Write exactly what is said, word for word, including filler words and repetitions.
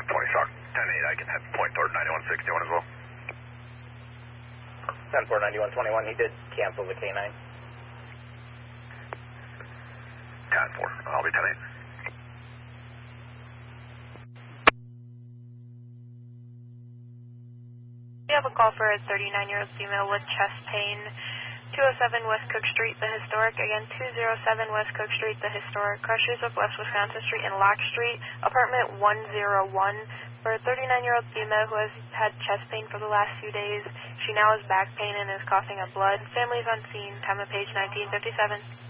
twenty Shock. ten eight, I can head point toward ninety-one sixty-one as well. ten four, ninety-one twenty-one, he did cancel the K nine. ten four, I'll be ten eight. We have a call for a thirty-nine-year-old female with chest pain, two oh seven West Cook Street, The Historic. Again, two oh seven West Cook Street, The Historic. Crushes of West Wisconsin Street and Lock Street, apartment one oh one. For a thirty-nine-year-old female who has had chest pain for the last few days. She now has back pain and is coughing up blood. Family's on scene. Time of page nineteen fifty-seven.